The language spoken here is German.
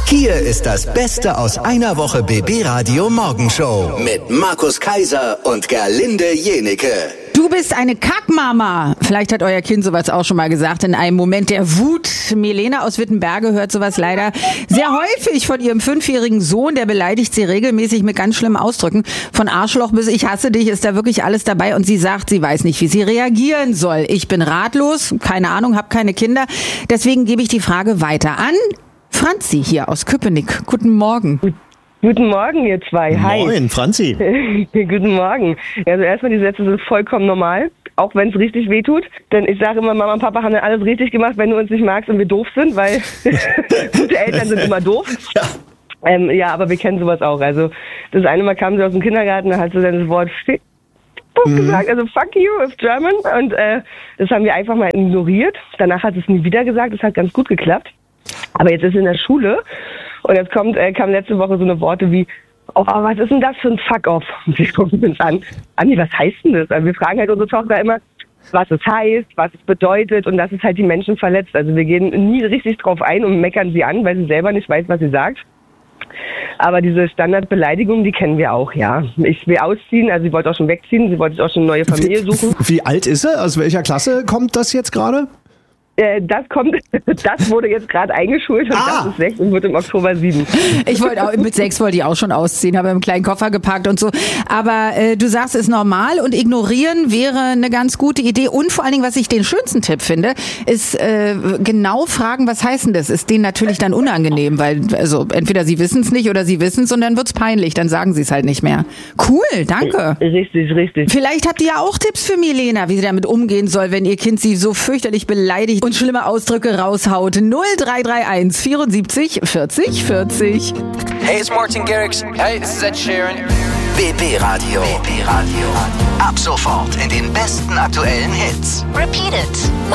Hier ist das Beste aus einer Woche BB Radio Morgenshow mit Markus Kaiser und Gerlinde Jenecke. Du bist eine Kackmama. Vielleicht hat euer Kind sowas auch schon mal gesagt in einem Moment der Wut. Milena aus Wittenberge hört sowas leider sehr häufig von ihrem 5-jährigen Sohn. Der beleidigt sie regelmäßig mit ganz schlimmen Ausdrücken. Von Arschloch bis ich hasse dich ist da wirklich alles dabei. Und sie sagt, sie weiß nicht, wie sie reagieren soll. Ich bin ratlos, keine Ahnung, habe keine Kinder. Deswegen gebe ich die Frage weiter an Franzi hier aus Köpenick. Guten Morgen. Guten Morgen, ihr zwei. Hi. Moin, Franzi. Guten Morgen. Also erstmal, die Sätze sind vollkommen normal, auch wenn es richtig wehtut. Denn ich sage immer, Mama und Papa haben dann alles richtig gemacht, wenn du uns nicht magst und wir doof sind, weil gute Eltern sind immer doof. Ja, aber wir kennen sowas auch. Also das eine Mal kam sie aus dem Kindergarten, da hat sie dann das Wort gesagt, also fuck you if German. Und das haben wir einfach mal ignoriert. Danach hat es nie wieder gesagt, das hat ganz gut geklappt. Aber jetzt ist sie in der Schule und jetzt kam letzte Woche so eine Worte wie, oh, was ist denn das für ein Fuck-off? Und wir gucken uns an, Anni, was heißt denn das? Also wir fragen halt unsere Tochter immer, was es heißt, was es bedeutet und dass es halt die Menschen verletzt. Also wir gehen nie richtig drauf ein und meckern sie an, weil sie selber nicht weiß, was sie sagt. Aber diese Standardbeleidigung, die kennen wir auch, ja. Ich will ausziehen, also sie wollte auch schon wegziehen, sie wollte auch schon eine neue Familie suchen. Wie alt ist sie? Aus welcher Klasse kommt das jetzt gerade? Das wurde jetzt gerade eingeschult und das ist 6 und wird im Oktober 7. Mit 6 wollte ich auch schon ausziehen, habe einen kleinen Koffer gepackt und so. Aber du sagst, es ist normal und ignorieren wäre eine ganz gute Idee. Und vor allen Dingen, was ich den schönsten Tipp finde, ist genau fragen, was heißt denn das? Ist denen natürlich dann unangenehm, weil also entweder sie wissen es nicht oder sie wissen es und dann wird's peinlich, dann sagen sie es halt nicht mehr. Cool, danke. Richtig. Vielleicht habt ihr ja auch Tipps für Milena, wie sie damit umgehen soll, wenn ihr Kind sie so fürchterlich beleidigt und schlimme Ausdrücke raushaut. 0331 74 40 40. Hey, it's Martin Garrix. Hey, this is Ed Sheeran. BB Radio. Ab sofort in den besten aktuellen Hits. Repeat it.